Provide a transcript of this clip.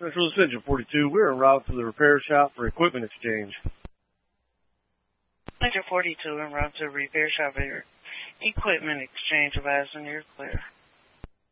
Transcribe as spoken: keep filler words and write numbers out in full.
Central Ascension forty-two, we're en route to the repair shop for equipment exchange. Central forty-two, en route to the repair shop for equipment exchange. Advising you're clear.